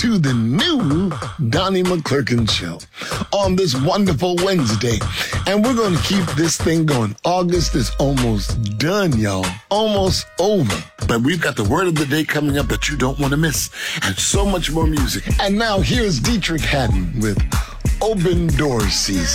to the new Donnie McClurkin Show on this wonderful Wednesday. And we're going to keep this thing going. August is almost done, y'all. Almost over. But we've got the word of the day coming up that you don't want to miss. And so much more music. And now here's Dietrich Haddon with Open Door Season.